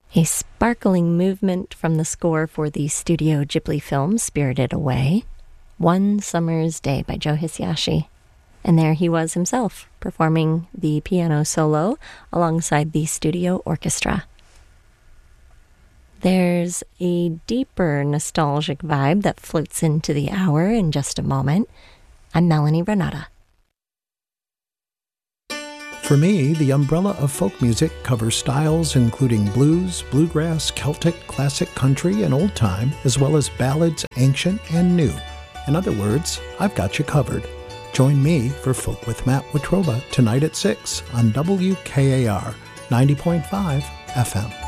A sparkling movement from the score for the Studio Ghibli film Spirited Away, One Summer's Day by Joe Hisaishi. And there he was himself, performing the piano solo alongside the studio orchestra. There's a deeper nostalgic vibe that floats into the hour in just a moment. I'm Melanie Renata. For me, the umbrella of folk music covers styles including blues, bluegrass, Celtic, classic country, and old time, as well as ballads, ancient and new. In other words, I've got you covered. Join me for Folk with Matt Watroba tonight at 6 on WKAR 90.5 FM.